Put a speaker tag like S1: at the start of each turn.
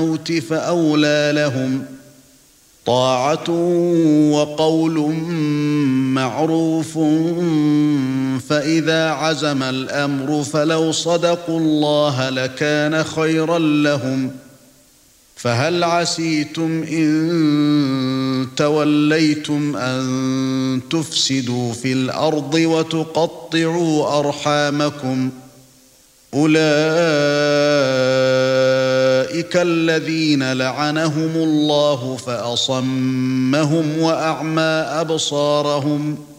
S1: الموت فأولى لهم طاعة وقول معروف فإذا عزم الأمر فلو صدقوا الله لكان خيرا لهم فهل عسيتم إن توليتم أن تفسدوا في الأرض وتقطعوا أرحامكم أولئك الذين لعنهم الله فأصمهم وأعمى أبصارهم